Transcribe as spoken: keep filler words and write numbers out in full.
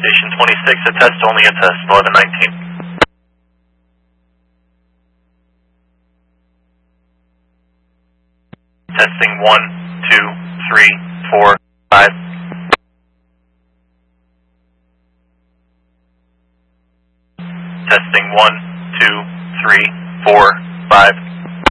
Station twenty-six, a test only, a test, eleven nineteen. Testing one, two, three, four, five. Testing one, two, three, four, five.